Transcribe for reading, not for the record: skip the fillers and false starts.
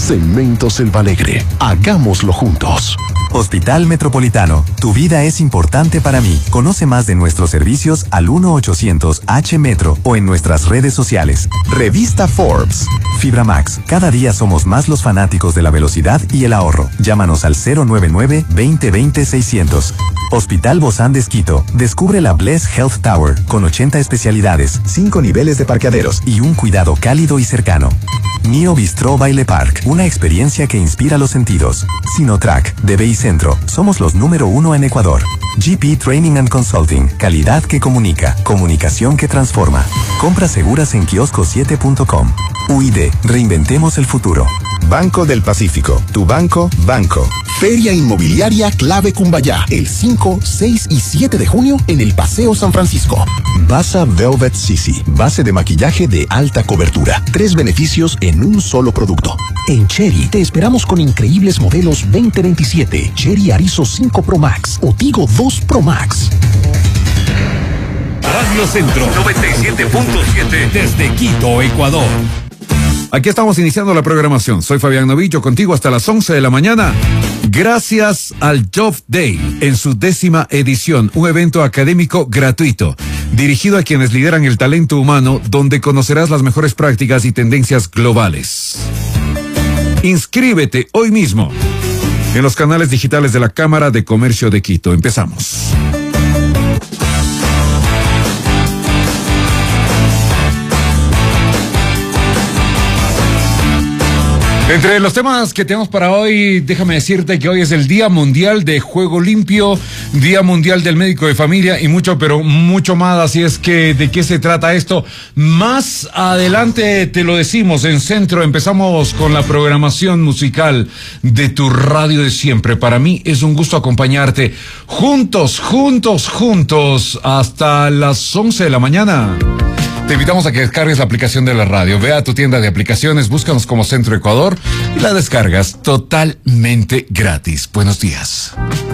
Cemento Selva Alegre. Hagámoslo juntos. Hospital Metropolitano, tu vida es importante para mí. Conoce más de nuestros servicios al 1-800-H-METRO o en nuestras redes sociales. Revista Forbes. Fibra Max, cada día somos más los fanáticos de la velocidad y el ahorro. Llámanos al 099-2020-600. Hospital Bozán de Esquito, descubre la Bless Health Tower con 80 especialidades, 5 niveles de parqueaderos y un cuidado cálido y cercano. Nio Bistro Baile Park, una experiencia que inspira los sentidos. Sinotrack, de BI Centro, somos los número 1 en Ecuador. GP Training and Consulting, calidad que comunica, comunicación que transforma. Compras seguras en kiosco7.com. UID, reinventemos el futuro. Banco del Pacífico, tu banco. Feria Inmobiliaria Clave Cumbayá, el 5, 6 y 7 de junio en el Paseo San Francisco. Basa Velvet Sisi, base de maquillaje de alta cobertura. 3 beneficios en un solo producto. En Chery te esperamos con increíbles modelos 2027, Chery Arizo 5 Pro Max o Tigo 2 Pro Max. Radio Centro 97.7 desde Quito, Ecuador. Aquí estamos iniciando la programación. Soy Fabián Novillo, contigo hasta las 11 de la mañana. Gracias al Job Day en su 10ª edición, un evento académico gratuito, dirigido a quienes lideran el talento humano, donde conocerás las mejores prácticas y tendencias globales. Inscríbete hoy mismo en los canales digitales de la Cámara de Comercio de Quito. Empezamos. Entre los temas que tenemos para hoy, déjame decirte que hoy es el Día Mundial de Juego Limpio, Día Mundial del Médico de Familia y mucho, pero mucho más. Así es que, ¿de qué se trata esto? Más adelante te lo decimos. En Centro empezamos con la programación musical de tu radio de siempre. Para mí es un gusto acompañarte juntos, hasta las 11 de la mañana. Te invitamos a que descargues la aplicación de la radio. Ve a tu tienda de aplicaciones, búscanos como Centro Ecuador y la descargas totalmente gratis. Buenos días.